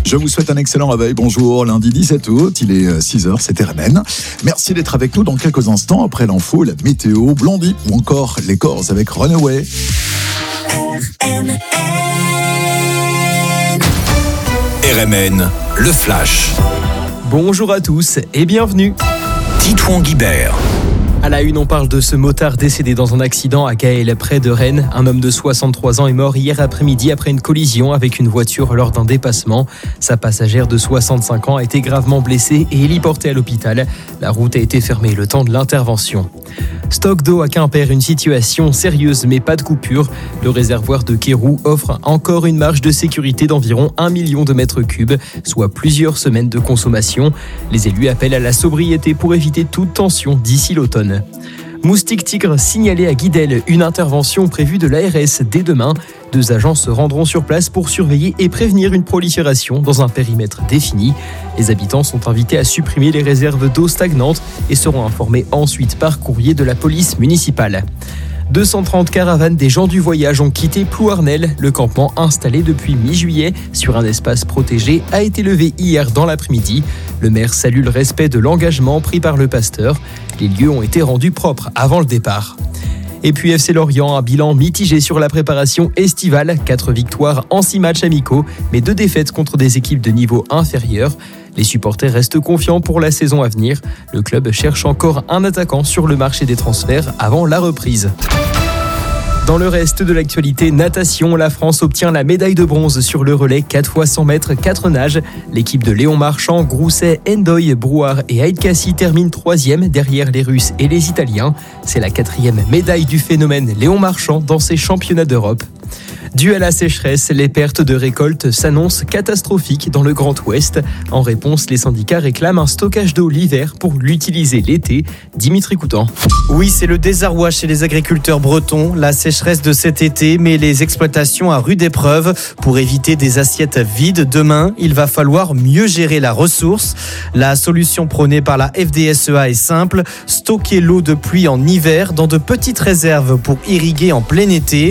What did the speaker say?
Je vous souhaite un excellent réveil. Bonjour, lundi 17 août, il est 6h, c'est RMN. Merci d'être avec nous dans quelques instants après l'info, la météo, Blondie ou encore les Corrs avec Runaway. RMN, le Flash. Bonjour à tous et bienvenue. Titouan Guibert. À la une, on parle de ce motard décédé dans un accident à Gaël, près de Rennes. Un homme de 63 ans est mort hier après-midi après une collision avec une voiture lors d'un dépassement. Sa passagère de 65 ans a été gravement blessée et héliportée à l'hôpital. La route a été fermée le temps de l'intervention. Stock d'eau à Quimper, une situation sérieuse mais pas de coupure. Le réservoir de Kéroux offre encore une marge de sécurité d'environ 1 million de mètres cubes, soit plusieurs semaines de consommation. Les élus appellent à la sobriété pour éviter toute tension d'ici l'automne. Moustique tigre signalé à Guidel, une intervention prévue de l'ARS dès demain. 2 agents se rendront sur place pour surveiller et prévenir une prolifération dans un périmètre défini. Les habitants sont invités à supprimer les réserves d'eau stagnantes et seront informés ensuite par courrier de la police municipale. 230 caravanes des gens du voyage ont quitté Plouarnel. Le campement installé depuis mi-juillet sur un espace protégé a été levé hier dans l'après-midi. Le maire salue le respect de l'engagement pris par le pasteur. Les lieux ont été rendus propres avant le départ. Et puis FC Lorient, un bilan mitigé sur la préparation estivale. 4 victoires en 6 matchs amicaux, mais 2 défaites contre des équipes de niveau inférieur. Les supporters restent confiants pour la saison à venir. Le club cherche encore un attaquant sur le marché des transferts avant la reprise. Dans le reste de l'actualité, natation, la France obtient la médaille de bronze sur le relais 4 x 100 mètres 4 nages. L'équipe de Léon Marchand, Grousset, Endoy, Brouard et Haït Kassi termine 3e derrière les Russes et les Italiens. C'est la 4e médaille du phénomène Léon Marchand dans ces championnats d'Europe. Dû à la sécheresse, les pertes de récolte s'annoncent catastrophiques dans le Grand Ouest. En réponse, les syndicats réclament un stockage d'eau l'hiver pour l'utiliser l'été. Dimitri Coutan. Oui, c'est le désarroi chez les agriculteurs bretons. La sécheresse de cet été met les exploitations à rude épreuve. Pour éviter des assiettes vides demain, il va falloir mieux gérer la ressource. La solution prônée par la FDSEA est simple. Stocker l'eau de pluie en hiver dans de petites réserves pour irriguer en plein été.